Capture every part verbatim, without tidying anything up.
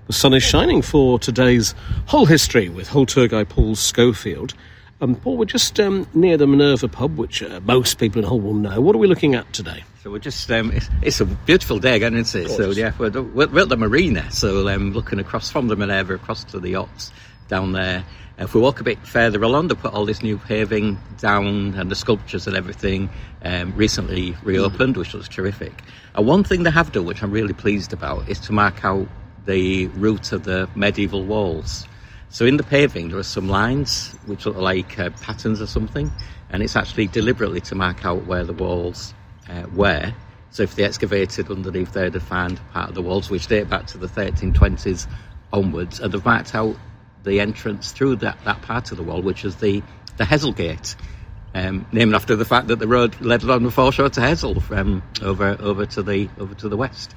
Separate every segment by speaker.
Speaker 1: The sun is shining for today's Hull History with Hull tour guide Paul Schofield. Um, Paul, we're just um, near the Minerva pub, which uh, most people in Hull will know. What are we looking at today?
Speaker 2: So we're just, um, it's, it's a beautiful day again, isn't it? So yeah, we're, we're at the marina, so um, looking across from the Minerva across to the yachts down there. If we walk a bit further along, they put all this new paving down and the sculptures and everything um, recently reopened, mm. which looks terrific. And one thing they have done, which I'm really pleased about, is to mark out the route of the medieval walls. So in the paving there are some lines which look like uh, patterns or something, and it's actually deliberately to mark out where the walls uh, were. So if they excavated underneath there, they'd find part of the walls which date back to the thirteen twenties onwards, and they've marked out the entrance through that, that part of the wall, which is the, the Hessel Gate, um, named after the fact that the road led along the foreshore to Hessel from over over to the over to the west.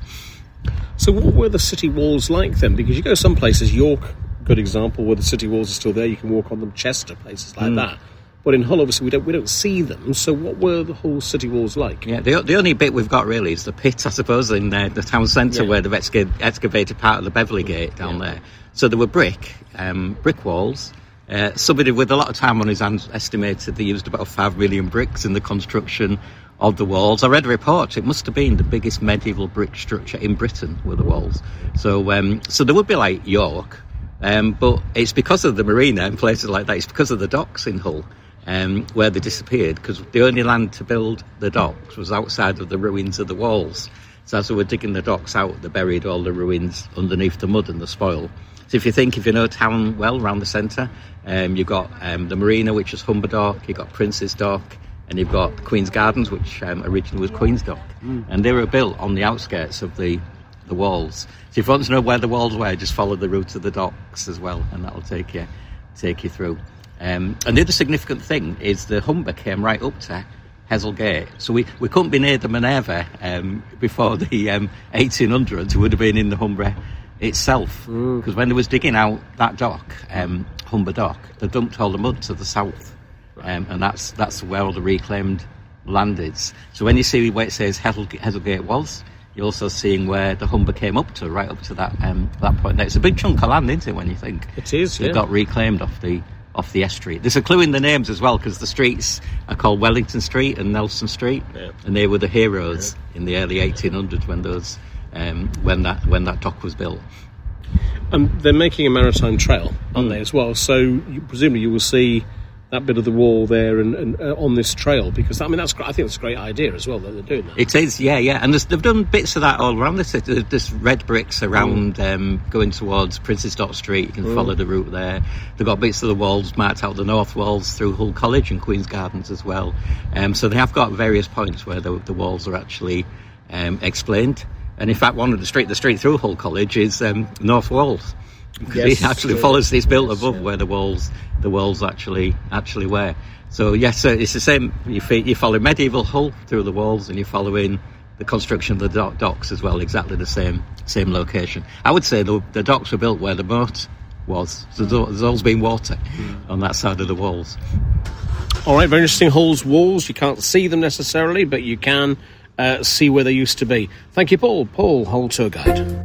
Speaker 1: So what were the city walls like then? Because you go some places, York, good example, where the city walls are still there, you can walk on them, Chester, places like mm. that. But in Hull, obviously, we don't we don't see them. So what were the whole city walls like?
Speaker 2: Yeah, the, the only bit we've got really is the pit, I suppose, in uh, the town centre, yeah. where they've exca- excavated part of the Beverley Gate down yeah. there. So there were brick, um, brick walls. Uh, somebody with a lot of time on his hands estimated they used about five million bricks in the construction of the walls. I read a report, it must have been the biggest medieval brick structure in Britain were the walls. So um, so there would be like York, um, but it's because of the marina and places like that, it's because of the docks in Hull um, where they disappeared, because the only land to build the docks was outside of the ruins of the walls. So as they were digging the docks out, they buried all the ruins underneath the mud and the spoil. So if you think, if you know town well, around the centre, um, you've got um, the marina, which is Humber Dock, you've got Prince's Dock, and you've got Queen's Gardens, which um, originally was Queen's Dock. Mm. And they were built on the outskirts of the, the walls. So if you want to know where the walls were, just follow the route of the docks as well, and that'll take you take you through. Um, and the other significant thing is the Humber came right up to Hessel Gate. So we, we couldn't be near the Minerva um, before the um, eighteen hundreds. We would have been in the Humber itself. Because mm. when they was digging out that dock, um, Humber Dock, they dumped all the mud to the south. Um, and that's that's where all the reclaimed land is. So when you see where it says Hessel, Hessel Gate was, you're also seeing where the Humber came up to, right up to that um, that point there. It's a big chunk of land, isn't it, when you think?
Speaker 1: It is,
Speaker 2: so
Speaker 1: yeah.
Speaker 2: It got reclaimed off the off the estuary. There's a clue in the names as well, because the streets are called Wellington Street and Nelson Street, yeah. and they were the heroes yeah. in the early eighteen hundreds when those um, when that when that dock was built.
Speaker 1: And they're making a maritime trail, aren't mm. they, as well? So you, presumably you will see that bit of the wall there and, and uh, on this trail, because I mean that's I think that's a great idea as well that they're doing that.
Speaker 2: It is, yeah, yeah, and they've done bits of that all around the city. There's red bricks around mm. um, going towards Prince's Dock Street. You can mm. follow the route there. They've got bits of the walls marked out, the north walls through Hull College and Queen's Gardens as well. Um, so they have got various points where the, the walls are actually um, explained. And in fact, one of the street, the street through Hull College is um, North Walls. Yes, it actually follows. It's built above yeah. where the walls, the walls actually actually were. So yes, so it's the same. You, you follow medieval Hull through the walls, and you're following the construction of the dock, docks as well. Exactly the same same location. I would say the, the docks were built where the moat was. So there's, there's always been water mm. on that side of the walls.
Speaker 1: All right, very interesting. Hull's walls. You can't see them necessarily, but you can uh, see where they used to be. Thank you, Paul. Paul, Hull tour guide.